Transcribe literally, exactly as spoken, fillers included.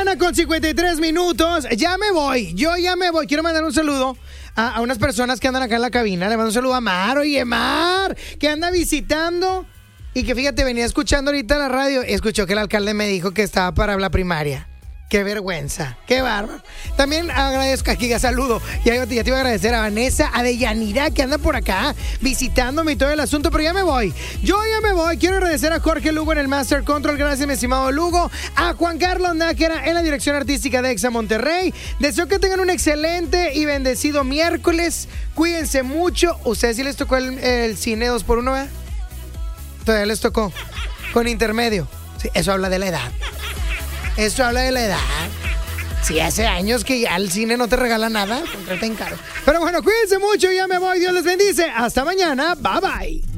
una con cincuenta y tres minutos. Ya me voy, yo ya me voy. Quiero mandar un saludo a, a unas personas que andan acá en la cabina. Le mando un saludo a Mar. Oye, Mar, que anda visitando y que fíjate, venía escuchando ahorita la radio y escuchó que el alcalde me dijo que estaba para la primaria. Qué vergüenza, qué bárbaro. También agradezco aquí, ya saludo. Ya, ya te iba a agradecer a Vanessa, a Deyanira, que anda por acá visitándome y todo el asunto, pero ya me voy. Yo ya me voy. Quiero agradecer a Jorge Lugo en el Master Control. Gracias, mi estimado Lugo. A Juan Carlos Nájera en la dirección artística de Exa Monterrey. Deseo que tengan un excelente y bendecido miércoles. Cuídense mucho. ¿Ustedes sí les tocó el, el cine dos por uno, eh? Todavía les tocó. Con intermedio. Sí, eso habla de la edad. Eso habla de la edad. Si hace años que ya el cine no te regala nada, contraten caro. Pero bueno, cuídense mucho, ya me voy. Dios les bendice. Hasta mañana. Bye bye.